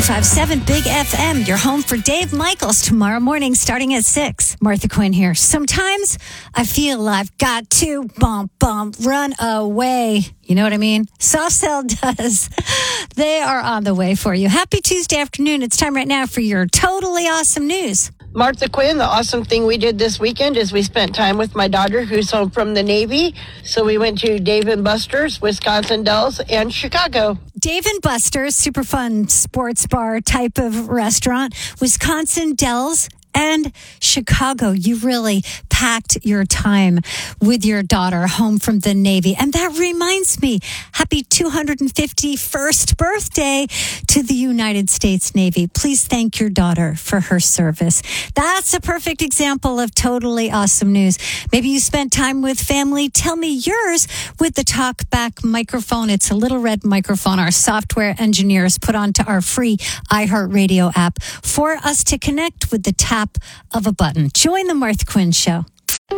95.7 Big FM, your home for Dave Michaels tomorrow morning starting at 6. Martha Quinn here. Sometimes I feel I've got to run away. You know what I mean? Soft Cell does. They are on the way for you. Happy Tuesday afternoon. It's time right now for your totally awesome news. Martha Quinn, the awesome thing we did this weekend is we spent time with my daughter who's home from the Navy. So we went to Dave & Buster's, Wisconsin Dells, and Chicago. Dave & Buster's, super fun sports bar type of restaurant. Wisconsin Dells and Chicago. You really packed your time with your daughter home from the Navy. And that reminds me, happy 251st birthday to the United States Navy. Please thank your daughter for her service. That's a perfect example of totally awesome news. Maybe you spent time with family. Tell me yours with the TalkBack microphone. It's a little red microphone our software engineers put onto our free iHeartRadio app for us to connect with the tap of a button. Join the Martha Quinn Show.